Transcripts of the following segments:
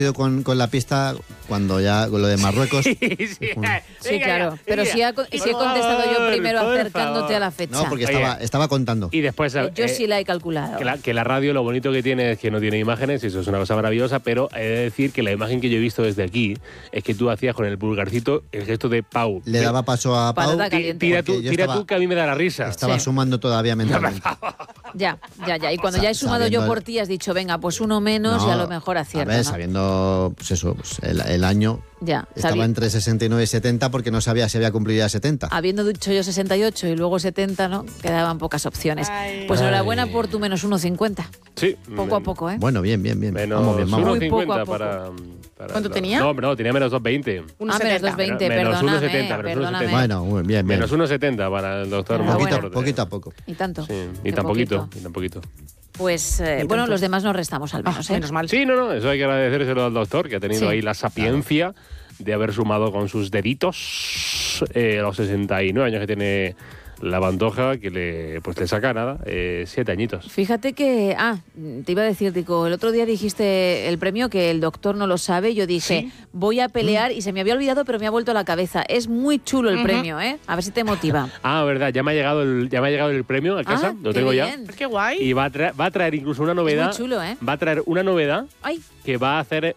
con la pista cuando ya con lo de Marruecos. Sí, claro. Pero si he contestado yo primero acercándote a la fecha. No, porque estaba contando. Y después yo sí la he calculado. Que la radio lo bonito que tiene es que no tiene imágenes, y eso es una cosa maravillosa, pero he de decir que la imagen que yo he visto desde aquí es que tú hacías con el pulgarcito el gesto de Pau. Le daba paso a Pau. Tira tú que a mí me da la risa. Estaba sumando todavía mentalmente. Ya. Y cuando ya he sumado yo por ti, has dicho, venga, pues uno menos y a lo mejor acierto. A ver, sabiendo pues eso, pues el año estaba entre 69 y 70 porque no sabía si había cumplido ya 70. Habiendo dicho yo 68 y luego 70, ¿no? Quedaban pocas opciones. Pues enhorabuena por tu menos 1,50. Sí. Poco a poco, ¿eh? Bueno, bien. Vamos bien. Muy poco a 1,50 poco. para ¿Cuánto tenía? No, tenía menos 2,20. Menos 2,20, perdóname. Bueno, bien. Menos 1,70 para el doctor. Poquito a poco. Y tanto. Sí, y tan poquito. Pues, bueno, los demás nos restamos al menos, ¿eh? Menos mal. Sí, no, eso hay que agradecérselo al doctor, que ha tenido ahí la sapiencia de haber sumado con sus deditos los 69 años que tiene la Pantoja, que le saca nada, 7 añitos. Fíjate que, te iba a decir, Tico, el otro día dijiste el premio que el doctor no lo sabe. Yo dije, voy a pelear y se me había olvidado, pero me ha vuelto a la cabeza. Es muy chulo el premio, ¿eh? A ver si te motiva. Verdad, ya me ha llegado el premio a casa, lo tengo ya. ¡Qué guay! Y va a traer incluso una novedad. Es muy chulo, ¿eh? Va a traer una novedad. Ay. Que va a hacer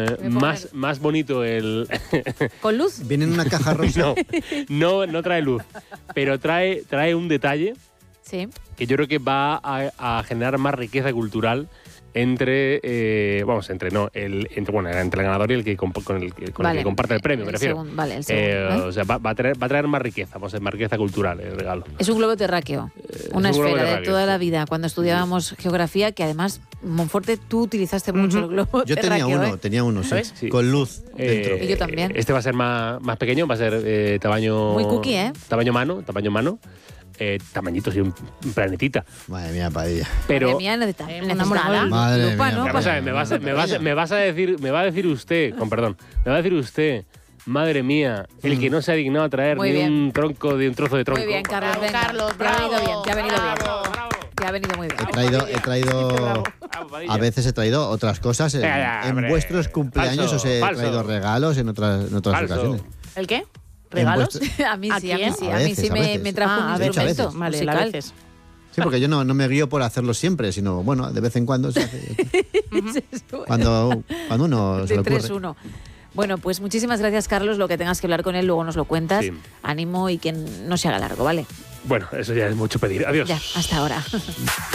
más bonito el... ¿Con luz? ¿Viene en una caja rosa? No trae luz, pero trae un detalle que yo creo que va a generar más riqueza cultural entre el ganador y el que con el que comparte el premio, me refiero. El segundo, o sea, va a traer más riqueza, más riqueza cultural el regalo. Es un globo terráqueo, una esfera de toda la vida. Cuando estudiábamos geografía, que además, Monforte, tú utilizaste mucho el globo terráqueo. Yo tenía uno, sí, con luz dentro. Y yo también. Este va a ser más pequeño, va a ser tamaño... Muy cookie, ¿eh? Tamaño mano. Tamañito, sí, un planetita. Madre mía, Padilla. Pero Madre mía, Madre mía. Vamos a ver, me va a decir usted, con perdón, me va a decir usted, madre mía, el que no se ha dignado a traer un trozo de tronco. Muy bien, Carlos, Bravo, venga. Carlos, Te ha venido bien, te ha venido bien. Bravo. Te ha venido muy bien. He traído a veces he traído otras cosas en vuestros cumpleaños, os he traído regalos en otras ocasiones. ¿El qué? ¿Regalos? A mí sí, me trajo un veces. instrumento Vale, musical. a veces. Sí, porque yo no me guío por hacerlo siempre, sino, bueno, de vez en cuando se hace. Cuando uno se le ocurre. 3-1. Bueno, pues muchísimas gracias, Carlos. Lo que tengas que hablar con él, luego nos lo cuentas. Sí. Ánimo y que no se haga largo, ¿vale? Bueno, eso ya es mucho pedir. Adiós. Ya, hasta ahora.